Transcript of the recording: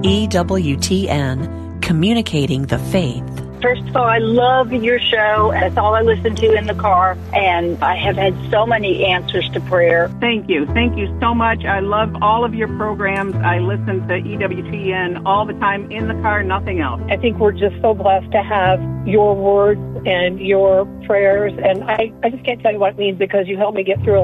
EWTN, communicating the faith. First of all, I love your show. That's all I listen to in the car, and I have had so many answers to prayer. Thank you. Thank you so much. I love all of your programs. I listen to EWTN all the time in the car, nothing else. I think we're just so blessed to have your words and your prayers, and I just can't tell you what it means because you helped me get through